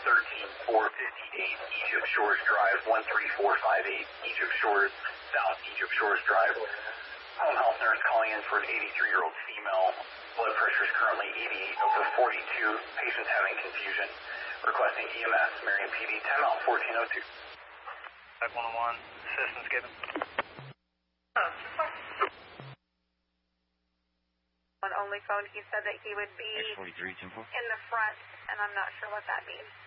13458 Egypt Shores Drive, 13458 Egypt Shores, South Egypt Shores Drive. Home health nurse calling in for an 83-year-old female. Blood pressure is currently 88/42. Patient's having confusion. Requesting EMS, Marion PD, timeout 1402. 5101, assistance given. On only phone, he said that he would be in the front, and I'm not sure what that means.